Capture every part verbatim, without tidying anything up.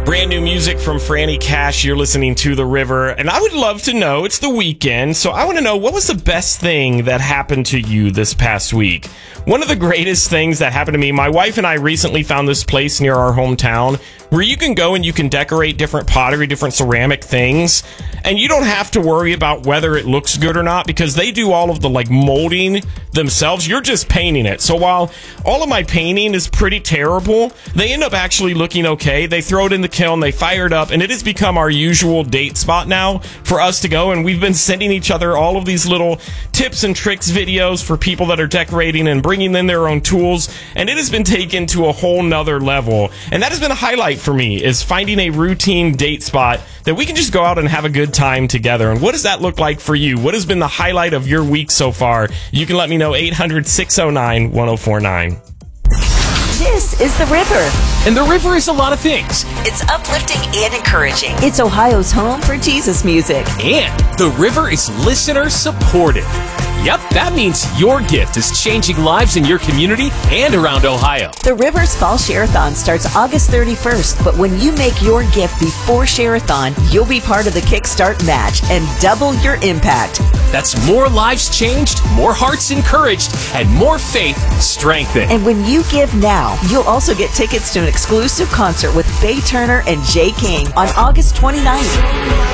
Brand new music from Franny Cash. You're listening to The River. And I would love to know, it's the weekend, so I want to know, what was the best thing that happened to you this past week? One of the greatest things that happened to me, my wife and I recently found this place near our hometown where you can go and you can decorate different pottery, different ceramic things, and you don't have to worry about whether it looks good or not because they do all of the like molding themselves. You're just painting it. So while all of my painting is pretty terrible, they end up actually looking okay. They throw it in the kiln, they fire it up, and it has become our usual date spot now for us to go, and we've been sending each other all of these little tips and tricks videos for people that are decorating and bringing in their own tools, and it has been taken to a whole nother level. And that has been a highlight for me, is finding a routine date spot that we can just go out and have a good time together. And what does that look like for you? What has been the highlight of your week so far? You can let me know, eight hundred, six oh nine, one oh four nine. This is The River. And The River is a lot of things. It's uplifting and encouraging. It's Ohio's home for Jesus music. And The River is listener supported. Yep, that means your gift is changing lives in your community and around Ohio. The River's Fall Share-a-thon starts August thirty-first, but when you make your gift before Share-a-thon, you'll be part of the Kickstart match and double your impact. That's more lives changed, more hearts encouraged, and more faith strengthened. And when you give now, you'll also get tickets to an exclusive concert with Faye Turner and Jay King on August twenty-ninth.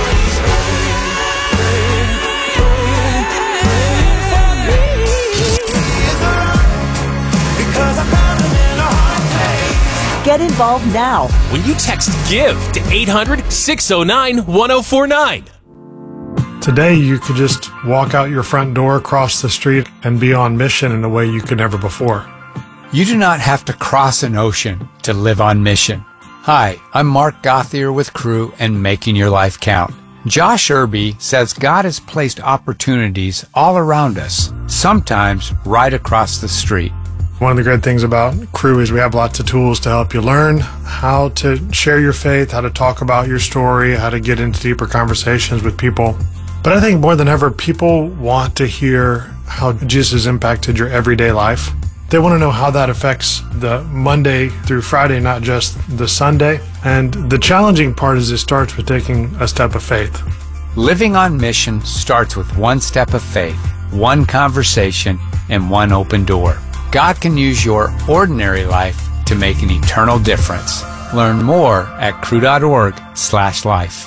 Get involved now when you text GIVE to eight hundred, six oh nine, one oh four nine. Today, you could just walk out your front door, cross the street, and be on mission in a way you could never before. You do not have to cross an ocean to live on mission. Hi, I'm Mark Gothier with Crew and Making Your Life Count. Josh Irby says God has placed opportunities all around us, sometimes right across the street. One of the great things about Crew is we have lots of tools to help you learn how to share your faith, how to talk about your story, how to get into deeper conversations with people. But I think more than ever, people want to hear how Jesus has impacted your everyday life. They want to know how that affects the Monday through Friday, not just the Sunday. And the challenging part is it starts with taking a step of faith. Living on mission starts with one step of faith, one conversation, and one open door. God can use your ordinary life to make an eternal difference. Learn more at crew.org slash life.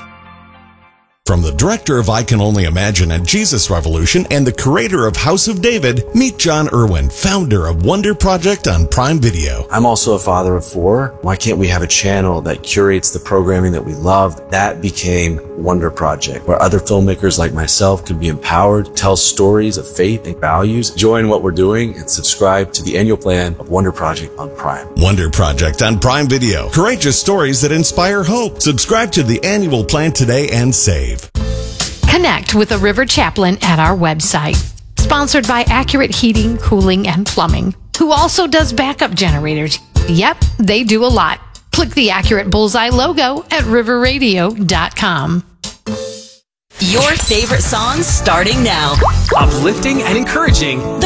From the director of I Can Only Imagine and Jesus Revolution and the creator of House of David, meet John Irwin, founder of Wonder Project on Prime Video. I'm also a father of four. Why can't we have a channel that curates the programming that we love? That became Wonder Project, where other filmmakers like myself could be empowered to tell stories of faith and values. Join what we're doing and subscribe to the annual plan of Wonder Project on Prime. Wonder Project on Prime Video. Courageous stories that inspire hope. Subscribe to the annual plan today and save. Connect with a River Chaplain at our website. Sponsored by Accurate Heating, Cooling, and Plumbing, who also does backup generators. Yep, they do a lot. Click the Accurate Bullseye logo at river radio dot com. Your favorite songs starting now. Uplifting and encouraging.